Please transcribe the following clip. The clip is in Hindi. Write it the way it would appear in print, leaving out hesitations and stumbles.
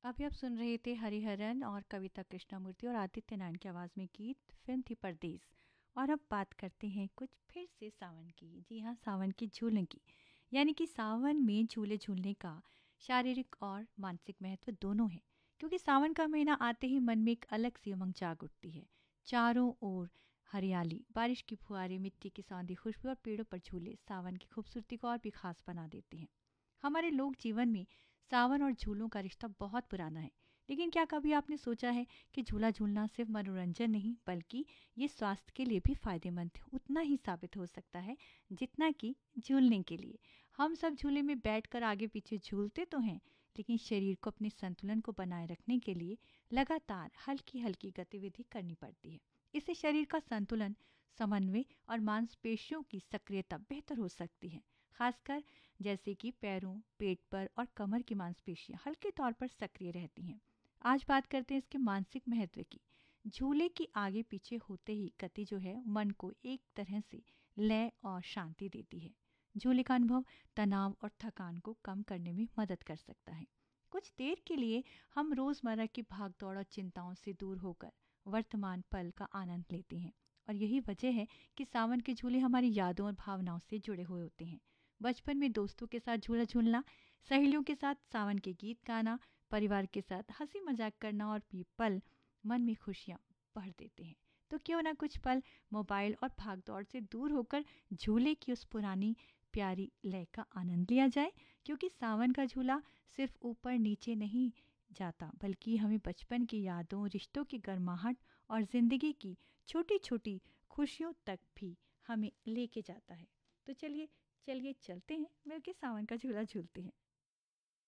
अभी आप सुन रहे थे हरिहरन और कविता कृष्णमूर्ति और आदित्य नारायण की आवाज़ में गीत। फिल्म थी परदेस। और अब बात करते हैं कुछ फिर से सावन की। जी हाँ, सावन के झूलने की। यानी कि सावन में झूले झूलने का शारीरिक और मानसिक महत्व दोनों है। क्योंकि सावन का महीना आते ही मन में एक अलग सी उमंग जाग उठती है। चारों ओर हरियाली, बारिश की फुहारें, मिट्टी की सौंधी खुशबू और पेड़ों पर झूले सावन की खूबसूरती को और भी खास बना देते हैं। हमारे लोक जीवन में सावन और झूलों का रिश्ता बहुत पुराना है। लेकिन क्या कभी आपने सोचा है कि झूला झूलना सिर्फ मनोरंजन नहीं बल्कि ये स्वास्थ्य के लिए भी फायदेमंद उतना ही साबित हो सकता है जितना कि झूलने के लिए। हम सब झूले में बैठकर आगे पीछे झूलते तो हैं, लेकिन शरीर को अपने संतुलन को बनाए रखने के लिए लगातार हल्की हल्की गतिविधि करनी पड़ती है। इससे शरीर का संतुलन, समन्वय और मांसपेशियों की सक्रियता बेहतर हो सकती है। खासकर जैसे कि पैरों, पेट पर और कमर की मांसपेशियां हल्के तौर पर सक्रिय रहती हैं। आज बात करते हैं इसके मानसिक महत्व की। झूले की आगे पीछे होते ही गति जो है मन को एक तरह से लय और शांति देती है। झूले का अनुभव तनाव और थकान को कम करने में मदद कर सकता है। कुछ देर के लिए हम रोजमर्रा की भागदौड़ और चिंताओं से दूर होकर वर्तमान पल का आनंद लेते हैं। और यही वजह है कि सावन के झूले हमारी यादों और भावनाओं से जुड़े हुए होते हैं। बचपन में दोस्तों के साथ झूला झूलना, सहेलियों के साथ सावन के गीत गाना, परिवार के साथ हंसी मजाक करना और भी पल मन में खुशियां भर देते हैं। तो क्यों ना कुछ पल मोबाइल और भागदौड़ से दूर होकर झूले की उस पुरानी प्यारी लय का आनंद लिया जाए। क्योंकि सावन का झूला सिर्फ ऊपर नीचे नहीं जाता बल्कि हमें बचपन की यादों, रिश्तों की गर्माहट और जिंदगी की छोटी छोटी खुशियों तक भी हमें लेके जाता है। तो चलिए चलिए चलते हैं, मिलके सावन का झूला झूलते हैं।